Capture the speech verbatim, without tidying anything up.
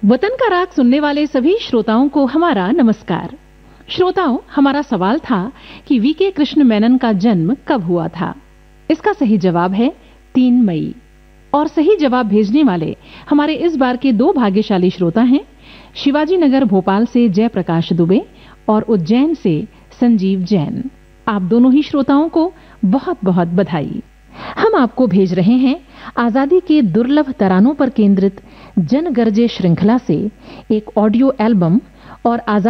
वतन का राग सुनने वाले सभी श्रोताओं को हमारा नमस्कार। श्रोताओं, हमारा सवाल था कि वी के कृष्ण मेनन का जन्म कब हुआ था। इसका सही जवाब है तीन मई। और सही जवाब भेजने वाले हमारे इस बार के दो भाग्यशाली श्रोता हैं, शिवाजी नगर भोपाल से जयप्रकाश दुबे और उज्जैन से संजीव जैन। आप दोनों ही श्रोताओं को बहुत बहुत बधाई। हम आपको भेज रहे हैं आजादी के दुर्लभ तरानों पर केंद्रित जन गर्जे श्रृंखला से एक ऑडियो एल्बम और आजादी